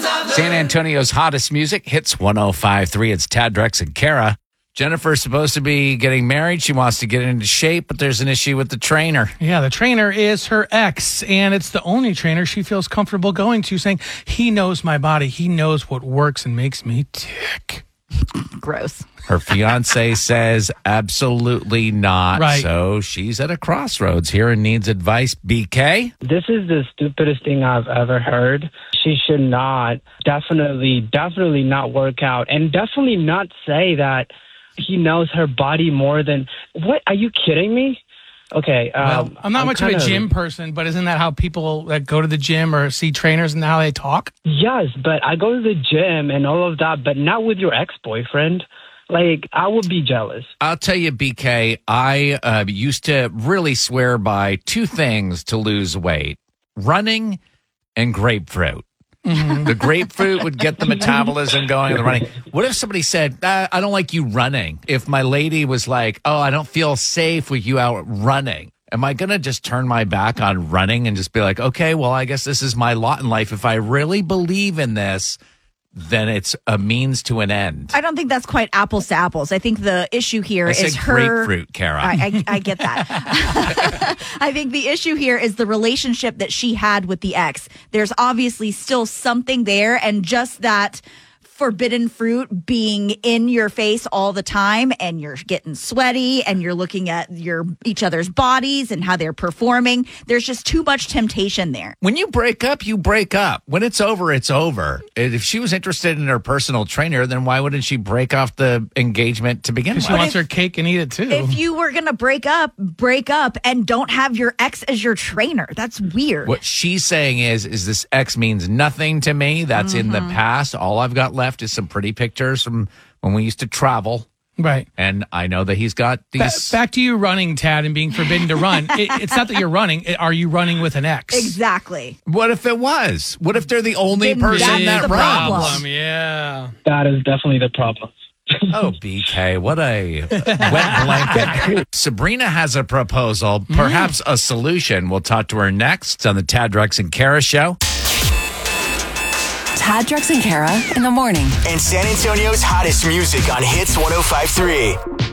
San Antonio's hottest music, Hits 105.3. It's Tad, Drex, and Kara. Jennifer's supposed to be getting married. She wants to get into shape, but there's an issue with the trainer. Yeah, the trainer is her ex, and it's the only trainer she feels comfortable going to, saying, he knows my body. He knows what works and makes me tick. Gross. Her fiance says absolutely not. Right. So she's at a crossroads here and needs advice. BK? This is the stupidest thing I've ever heard. She should not, definitely not work out, and definitely not say that he knows her body more than... What? Are you kidding me? Okay. Well, I'm not much of a gym person, but isn't that how people that go to the gym or see trainers and how they talk? Yes, but I go to the gym and all of that, but not with your ex-boyfriend. Like, I would be jealous. I'll tell you, BK, I used to really swear by two things to lose weight: running and grapefruit. Mm-hmm. The grapefruit would get the metabolism going and the running. What if somebody said, I don't like you running? If my lady was like, oh, I don't feel safe with you out running. Am I going to just turn my back on running and just be like, okay, well, I guess this is my lot in life. If I really believe in this, then it's a means to an end. I don't think that's quite apples to apples. I think the issue here is her grapefruit, Kara. I get that. I think the issue here is the relationship that she had with the ex. There's obviously still something there, and just that forbidden fruit being in your face all the time, and you're getting sweaty and you're looking at each other's bodies and how they're performing. There's just too much temptation there. When you break up, you break up. When it's over, it's over. If she was interested in her personal trainer, then why wouldn't she break off the engagement to begin with? She wants her cake and eat it too. If you were going to break up and don't have your ex as your trainer. That's weird. What she's saying is this ex means nothing to me. That's in the past. All I've got left is some pretty pictures from when we used to travel. Right. And I know that he's got these... Back to you running, Tad, and being forbidden to run. It's not that you're running. Are you running with an ex? Exactly. What if it was? What if they're the only person that runs? Problem, yeah. That is definitely the problem. Oh, BK, what a wet blanket. Sabrina has a proposal, perhaps a solution. We'll talk to her next on the Tad, Drex, and Kara Show. Tad, Drex, and Kara in the morning. And San Antonio's hottest music on Hits 105.3.